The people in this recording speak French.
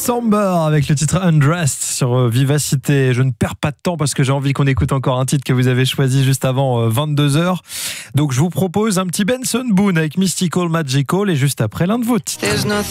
Samber avec le titre Undressed sur Vivacité. Je ne perds pas de temps parce que j'ai envie qu'on écoute encore un titre que vous avez choisi juste avant 22h. Donc je vous propose un petit Benson Boone avec Mystical Magical et juste après l'un de vos titres.